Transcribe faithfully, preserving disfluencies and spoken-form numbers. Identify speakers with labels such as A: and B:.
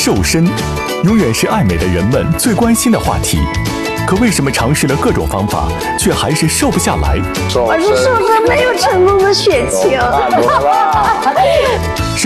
A: 瘦身，永远是爱美的人们最关心的话题。可为什么尝试了各种方法，却还是瘦不下来？
B: 我是瘦身没有成功的雪球。